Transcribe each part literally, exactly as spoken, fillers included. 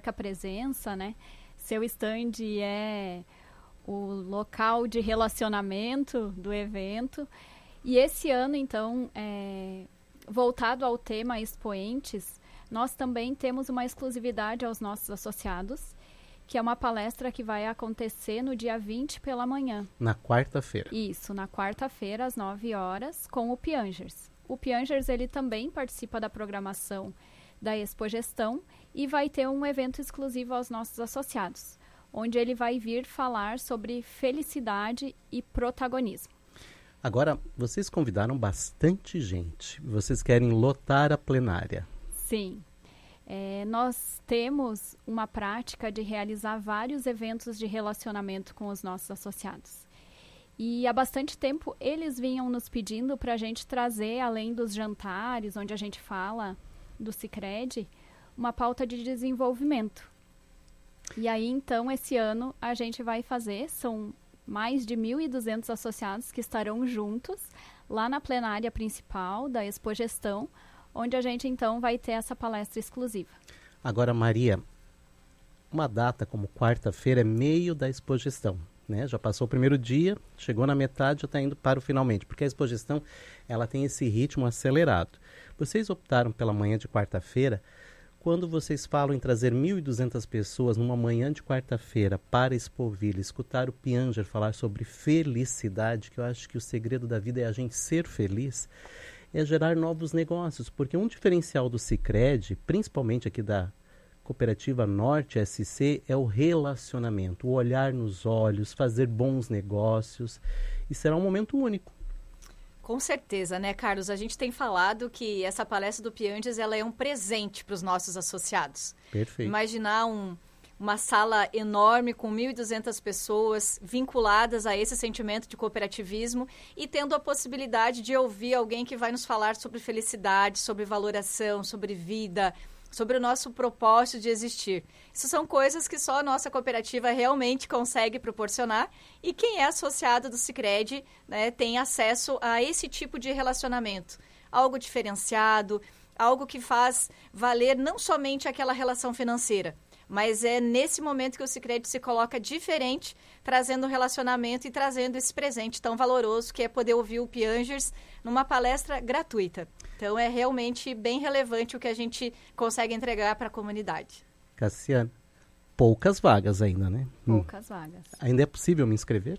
marca presença, né? Seu stand é o local de relacionamento do evento. E esse ano, então, é, voltado ao tema expoentes, nós também temos uma exclusividade aos nossos associados, que é uma palestra que vai acontecer no dia vinte pela manhã. Na quarta-feira. Isso, na quarta-feira, às nove horas, com o Piangers. O Piangers, ele também participa da programação da Expogestão e vai ter um evento exclusivo aos nossos associados, onde ele vai vir falar sobre felicidade e protagonismo. Agora, vocês convidaram bastante gente. Vocês querem lotar a plenária. Sim. É, nós temos uma prática de realizar vários eventos de relacionamento com os nossos associados. E há bastante tempo eles vinham nos pedindo para a gente trazer, além dos jantares, onde a gente fala do Sicredi, uma pauta de desenvolvimento. E aí, então, esse ano a gente vai fazer, são mais de mil e duzentos associados que estarão juntos lá na plenária principal da Expogestão, onde a gente, então, vai ter essa palestra exclusiva. Agora, Maria, uma data como quarta-feira é meio da Expogestão, né? Já passou o primeiro dia, chegou na metade, já está indo para o finalmente, porque a Expogestão, ela tem esse ritmo acelerado. Vocês optaram pela manhã de quarta-feira. Quando vocês falam em trazer mil e duzentas pessoas numa manhã de quarta-feira para Expoville, escutar o Pianger falar sobre felicidade, que eu acho que o segredo da vida é a gente ser feliz, é gerar novos negócios, porque um diferencial do Sicredi, principalmente aqui da Cooperativa Norte S C, é o relacionamento, o olhar nos olhos, fazer bons negócios, e será um momento único. Com certeza, né, Carlos? A gente tem falado que essa palestra do Piangers, ela é um presente para os nossos associados. Perfeito. Imaginar um, uma sala enorme com mil e duzentas pessoas vinculadas a esse sentimento de cooperativismo e tendo a possibilidade de ouvir alguém que vai nos falar sobre felicidade, sobre valoração, sobre vida, sobre o nosso propósito de existir. Isso são coisas que só a nossa cooperativa realmente consegue proporcionar e quem é associado do Sicredi, né, tem acesso a esse tipo de relacionamento. Algo diferenciado, algo que faz valer não somente aquela relação financeira, mas é nesse momento que o Sicredi se coloca diferente, trazendo um relacionamento e trazendo esse presente tão valoroso que é poder ouvir o Piangers numa palestra gratuita. Então, é realmente bem relevante o que a gente consegue entregar para a comunidade. Cassiane, poucas vagas ainda, né? Poucas hum. vagas. Ainda é possível me inscrever?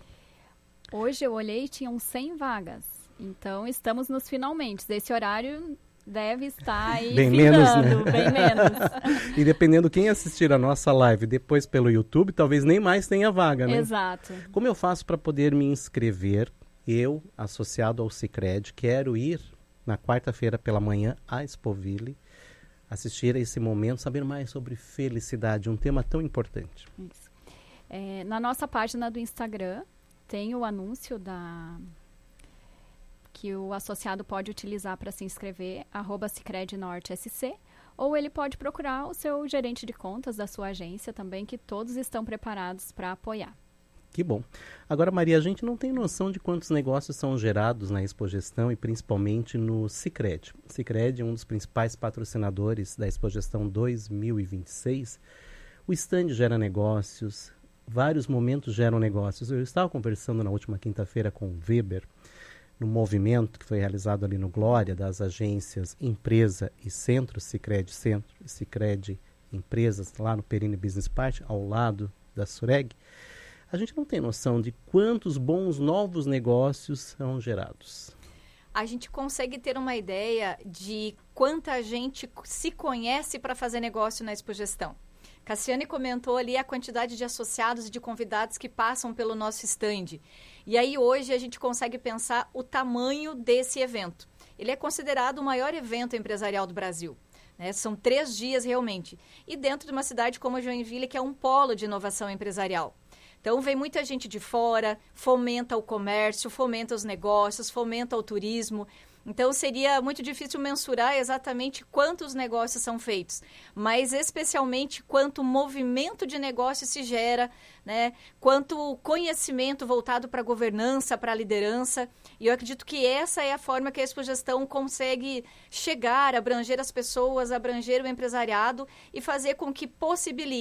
Hoje eu olhei e tinham cem vagas. Então, estamos nos finalmente. Esse horário deve estar aí bem findando, menos, né? Bem menos. E dependendo quem assistir a nossa live depois pelo YouTube, talvez nem mais tenha vaga, né? Exato. Como eu faço para poder me inscrever? Eu, associado ao Sicredi, quero ir na quarta-feira pela manhã a Expoville, assistir a esse momento, saber mais sobre felicidade, um tema tão importante. Isso. É, na nossa página do Instagram tem o anúncio da que o associado pode utilizar para se inscrever, arroba Sicredi Norte S C, ou ele pode procurar o seu gerente de contas da sua agência também, que todos estão preparados para apoiar. Que bom. Agora, Maria, a gente não tem noção de quantos negócios são gerados na Expogestão e principalmente no Sicredi. O Sicredi é um dos principais patrocinadores da Expogestão dois mil e vinte e seis. O stand gera negócios, vários momentos geram negócios. Eu estava conversando na última quinta-feira com o Weber, no movimento que foi realizado ali no Glória, das agências Empresa e Centro, Sicredi Centro e Sicredi Empresas, lá no Perini Business Park, ao lado da Sureg. A gente não tem noção de quantos bons novos negócios são gerados. A gente consegue ter uma ideia de quanta gente se conhece para fazer negócio na Expogestão. Cassiane comentou ali a quantidade de associados e de convidados que passam pelo nosso stand. E aí hoje a gente consegue pensar o tamanho desse evento. Ele é considerado o maior evento empresarial do Brasil. Né? São três dias realmente. E dentro de uma cidade como Joinville, que é um polo de inovação empresarial. Então, vem muita gente de fora, fomenta o comércio, fomenta os negócios, fomenta o turismo. Então, seria muito difícil mensurar exatamente quantos negócios são feitos, mas especialmente quanto movimento de negócio se gera, né? Quanto conhecimento voltado para a governança, para a liderança. E eu acredito que essa é a forma que a Expogestão consegue chegar, abranger as pessoas, abranger o empresariado e fazer com que possibilite